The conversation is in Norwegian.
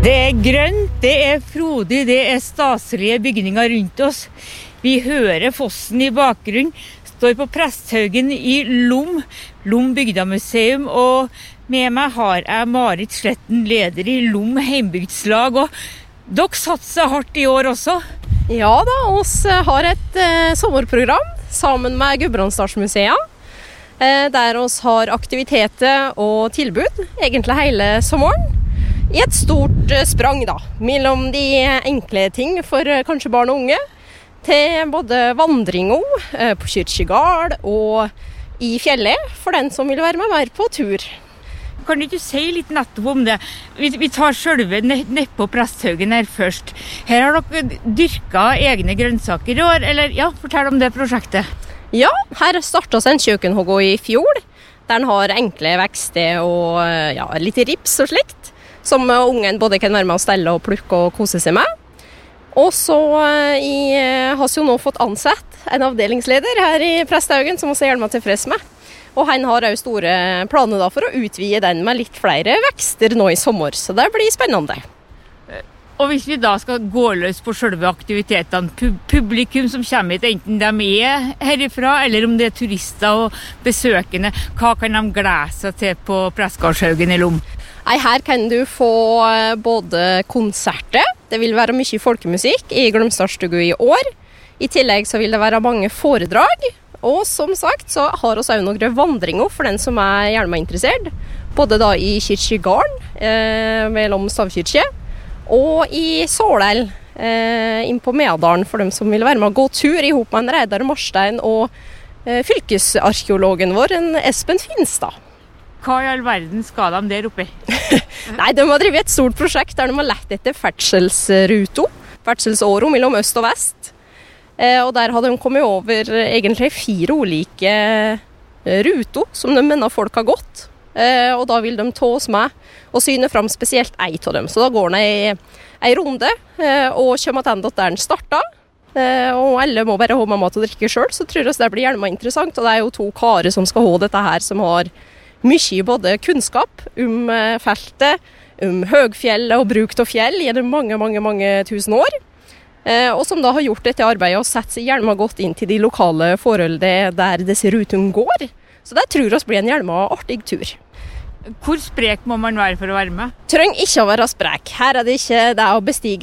Det grønt, det frodig, det staselige bygninger rundt oss. Vi hører fossen i bakgrunnen, står på Presthaugen i Lom bygdamuseum, og med meg har jeg Marit Sletten, leder i Lom heimbygdslag, og dere satser hardt i år også. Ja da, oss har et sommerprogram sammen med Gudbrandsdalsmuseet, der oss har aktiviteter og tilbud, egentlig hele sommeren. I et stort sprang da, mellom de enkle ting for kanskje barn og unge, til både vandringer på Kyrkjegard og i fjellet, for den som vil være med mer på tur. Kan du ikke si litt nettopp om det? Vi tar selve nedpå Presthaugen her først. Her har dere dyrket egne grønnsaker i år, eller ja, fortell om det prosjektet. Ja, her startet en kjøkkenhogg i fjor. Den har enkle vekster og ja, litt rips og slikt, som ungen både kan være med å stelle og plukke og kose seg med. Og så har vi jo nå fått ansett en avdelingsleder her i Presthaugen, som også er gjerne tilfreds med. Og han har også store planer da for å utvide den med litt flere vekster nå i sommer, så det blir spennende. Og hvis vi da skal gå løs på selve aktivitetene, publikum som kommer hit, enten de er herifra, eller om det er turister og besøkende, hva kan de glede seg til på Presthaugen i Lom? Her kan du få både konserter, det vil være mye folkemusikk i Glømsdalsstugu i år. I tillegg så vil det være mange foredrag, og som sagt så har vi også noen vandringer for den som er gjerne interessert. Både da i Kyrkjegarden, mellom Stavkyrkje, og i Sålel, inn på Medalen for dem som vil være med å gå tur i hop med en Reidar Marstein og fylkesarkeologen vår, en Espen Finstad. Hva i all verden skal de der oppe? Nei, de har drevet et stort prosjekt der de har lett etter ferdselsåro mellom øst og vest. Og der har de kommet over egentlig 4 ulike ruter som de mener folk har gått. Og da vil de ta oss med og syne fram spesielt ei av dem. Så da går de en runde og kommer tilbake der den startet. Og alle må bare ha med mat og drikke selv, så tror jeg det blir gjerne mer interessant. Og det er jo 2 karer som skal ha dette her, som har mye både kunnskap om feltet, om høgfjellet og bruk av fjell gjennom mange tusen år. Og som da har gjort dette arbeidet og sett seg gjerne godt inn til de lokale forholdene der disse rutene går. Så det tror jeg blir en gjerne artig tur. Hvor sprek må man være for å være med? Trenger ikke å være sprek. Her er det ikke det å bestige